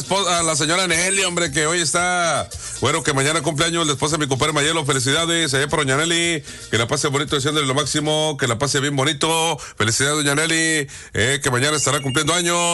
a la señora Nelly, hombre, que hoy está, bueno, que mañana cumpleaños la esposa de mi compadre Mayelo. Felicidades, allá por doña Nelly, que la pase bonito, deseándole lo máximo, que la pase bien bonito. Felicidades, doña Nelly, que mañana estará cumpliendo años.